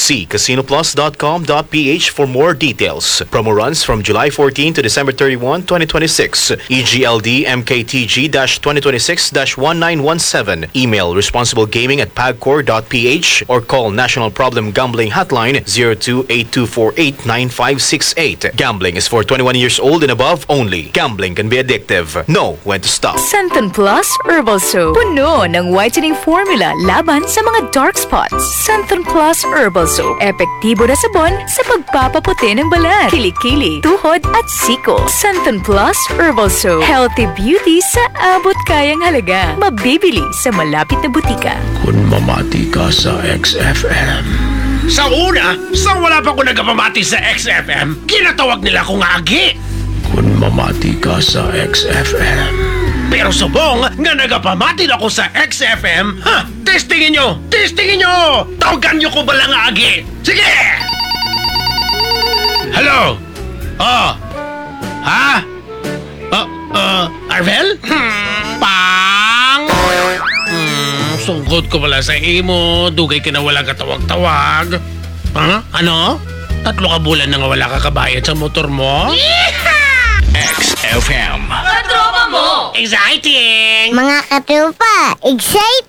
See casinoplus.com.ph for more details. Promo runs from July 14 to December 31, 2026. EGLD MKTG-2026-1917. Email responsiblegaming@pagcor.ph or call National Problem Gambling Hotline 02-8248-9568. Gambling is for 21 years old and above only. Gambling can be addictive. Know when to stop. Centon Plus Herbal Soap. Puno ng whitening formula laban sa mga dark spots. Centon Plus Herbal Soap. Epektibo na sabon sa pagpapaputi ng balat, kilikili, tuhod at siko. Centon Plus Herbal Soap. Healthy beauty sa abot kayang halaga. Mabibili sa malapit na butika. Kung mamati ka sa XFM. Sa una, wala pa ko nagpamati sa XFM, kinatawag nila akong agi. Kung mamati ka sa XFM. Pero subong nga nagapamati na ako sa XFM, testingin nyo! Tawagan nyo ko ba lang agi? Sige! Hello? Arvel? Pang! Sungkot ko pala sa imo, dugay ka na wala katawag-tawag. Ano? 3 ka bulan na nga wala ka kabayad sa motor mo? XFM. Exciting! Mga katropa, excited!